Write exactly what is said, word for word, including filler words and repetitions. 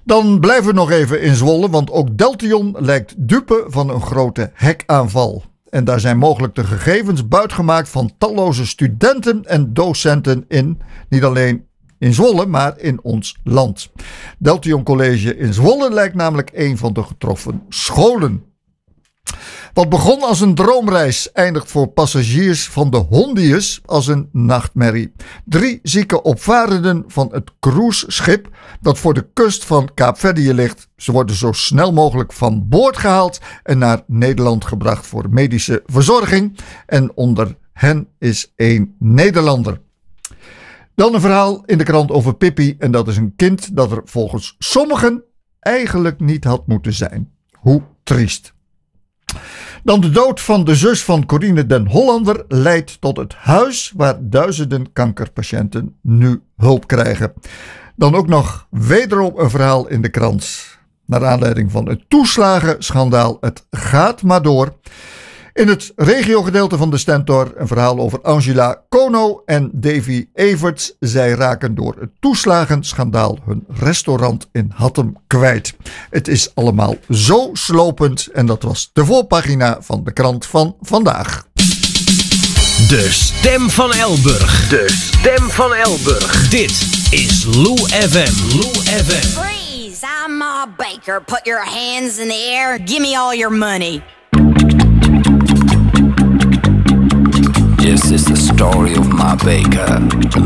Dan blijven we nog even in Zwolle, want ook Deltion lijkt dupe van een grote hackaanval. En daar zijn mogelijk de gegevens buitgemaakt van talloze studenten en docenten in, niet alleen in Zwolle, maar in ons land. Deltion College in Zwolle lijkt namelijk een van de getroffen scholen. Wat begon als een droomreis eindigt voor passagiers van de Hondius als een nachtmerrie. Drie zieke opvarenden van het cruiseschip dat voor de kust van Kaapverdië ligt. Ze worden zo snel mogelijk van boord gehaald en naar Nederland gebracht voor medische verzorging. En onder hen is één Nederlander. Dan een verhaal in de krant over Pippi en dat is een kind dat er volgens sommigen eigenlijk niet had moeten zijn. Hoe triest. Dan de dood van de zus van Corine den Hollander leidt tot het huis waar duizenden kankerpatiënten nu hulp krijgen. Dan ook nog wederom een verhaal in de krant. Naar aanleiding van het toeslagenschandaal. Het gaat maar door. In het regiogedeelte van de Stentor een verhaal over Angela Kono en Davy Everts. Zij raken door het toeslagenschandaal hun restaurant in Hattem kwijt. Het is allemaal zo slopend en dat was de voorpagina van de krant van vandaag. De stem van Elburg. De stem van Elburg. Dit is Lou F M. Lou F M. Freeze, I'm Ma Baker. Put your hands in the air. Give me all your money. This is the story of Ma Baker.